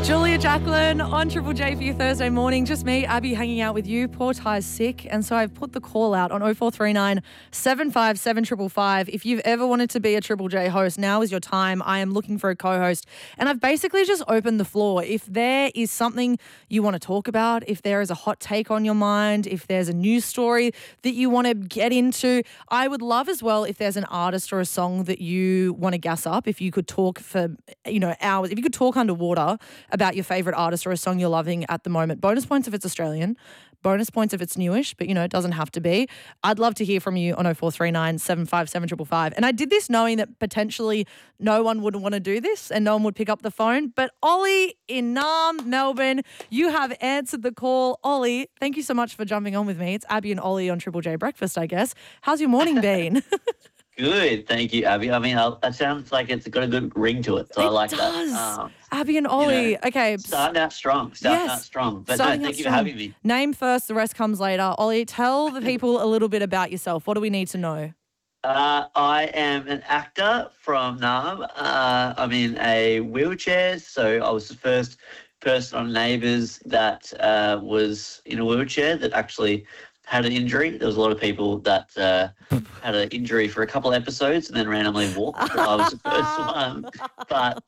Julia Jacqueline on Triple J for your Thursday morning. Just me, Abby, hanging out with you. Poor Ty's sick, and so I've put the call out on 0439 757 555. If you've ever wanted to be a Triple J host, now is your time. I am looking for a co-host, and I've basically just opened the floor. If there is something you want to talk about, if there is a hot take on your mind, if there's a news story that you want to get into, I would love as well if there's an artist or a song that you want to gas up. If you could talk for, hours, if you could talk underwater about your favourite artist or a song you're loving at the moment. Bonus points if it's Australian. Bonus points if it's newish, but, it doesn't have to be. I'd love to hear from you on 0439 757 555. And I did this knowing that potentially no one would want to do this and no one would pick up the phone. But Ollie in Naarm, Melbourne, you have answered the call. Ollie, thank you so much for jumping on with me. It's Abby and Ollie on Triple J Breakfast, I guess. How's your morning been? Good, thank you, Abby. I mean, that sounds like it's got a good ring to it, so I like does. that. Abby and Ollie, okay. Starting out strong. But thank you for having me. Name first, the rest comes later. Ollie, tell the people a little bit about yourself. What do we need to know? I am an actor from Naarm. I'm in a wheelchair, so I was the first person on Neighbours that was in a wheelchair that actually had an injury. There was a lot of people that had an injury for a couple of episodes and then randomly walked. I was the first one. But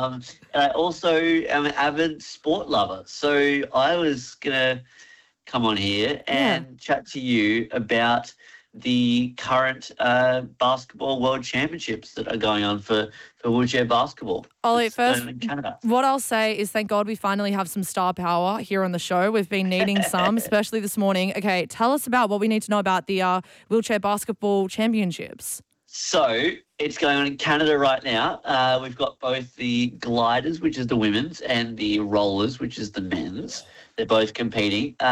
I also am an avid sport lover. So I was going to come on here and chat to you about the current basketball world championships that are going on for wheelchair basketball. Ollie, first, in Canada. What I'll say is thank God we finally have some star power here on the show. We've been needing some, especially this morning. Okay, tell us about what we need to know about the wheelchair basketball championships. So it's going on in Canada right now. We've got both the gliders, which is the women's, and the rollers, which is the men's. They're both competing.